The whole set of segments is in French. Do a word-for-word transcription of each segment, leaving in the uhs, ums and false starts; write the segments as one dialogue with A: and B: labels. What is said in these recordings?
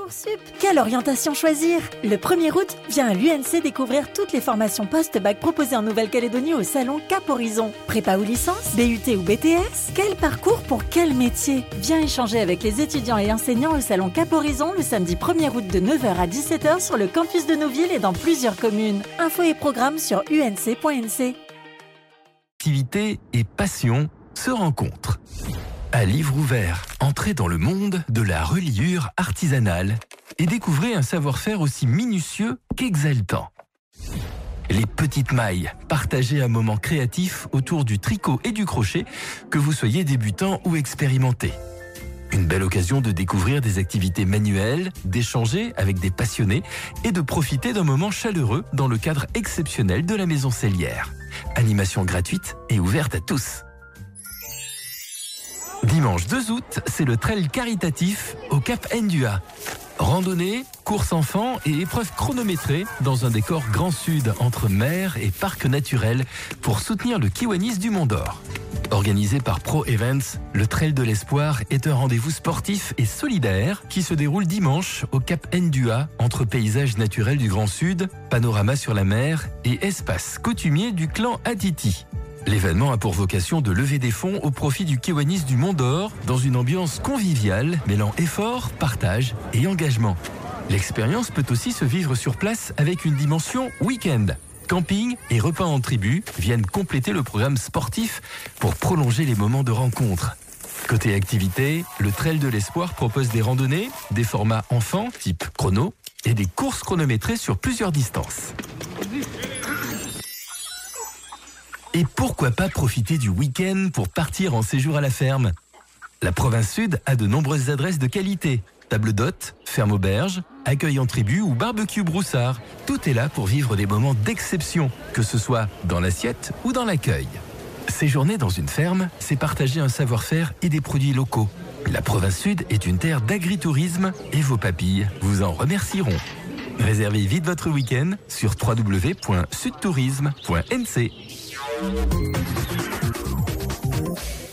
A: Parcoursup. Quelle orientation choisir? Le premier août, viens à l'U N C découvrir toutes les formations post-bac proposées en Nouvelle-Calédonie au salon Cap Horizon. Prépa ou licence, B U T ou B T S? Quel parcours pour quel métier? Viens échanger avec les étudiants et enseignants au salon Cap Horizon le samedi premier août de neuf heures à dix-sept heures sur le campus de Nouville et dans plusieurs communes. Infos et programmes sur u n c point n c.
B: Activité et passion se rencontrent. À livre ouvert, entrez dans le monde de la reliure artisanale et découvrez un savoir-faire aussi minutieux qu'exaltant. Les petites mailles, partagez un moment créatif autour du tricot et du crochet, que vous soyez débutant ou expérimenté. Une belle occasion de découvrir des activités manuelles, d'échanger avec des passionnés et de profiter d'un moment chaleureux dans le cadre exceptionnel de la Maison Cellière. Animation gratuite et ouverte à tous. Dimanche deux août, c'est le trail caritatif au Cap Ndua. Randonnée, course enfants et épreuves chronométrées dans un décor Grand Sud entre mer et parc naturel pour soutenir le Kiwanis du Mont d'Or. Organisé par Pro Events, le Trail de l'Espoir est un rendez-vous sportif et solidaire qui se déroule dimanche au Cap Ndua entre paysages naturels du Grand Sud, panorama sur la mer et espace coutumier du clan Atiti. L'événement a pour vocation de lever des fonds au profit du Kiwanis du Mont d'Or dans une ambiance conviviale mêlant effort, partage et engagement. L'expérience peut aussi se vivre sur place avec une dimension week-end. Camping et repas en tribu viennent compléter le programme sportif pour prolonger les moments de rencontre. Côté activité, le Trail de l'Espoir propose des randonnées, des formats enfants type chrono et des courses chronométrées sur plusieurs distances. Et pourquoi pas profiter du week-end pour partir en séjour à la ferme? La province sud a de nombreuses adresses de qualité. Table d'hôte, ferme auberge, accueil en tribu ou barbecue broussard. Tout est là pour vivre des moments d'exception, que ce soit dans l'assiette ou dans l'accueil. Séjourner dans une ferme, c'est partager un savoir-faire et des produits locaux. La province sud est une terre d'agritourisme et vos papilles vous en remercieront. Réservez vite votre week-end sur w w w point sudtourisme point n c.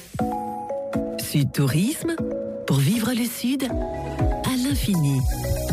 C: Sud Tourisme, pour vivre le Sud à l'infini.